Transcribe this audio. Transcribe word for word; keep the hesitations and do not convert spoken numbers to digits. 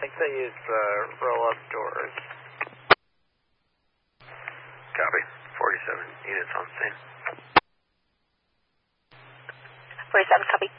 think they use uh, roll-up doors. Copy. forty-seven units on scene. forty-seven, copy.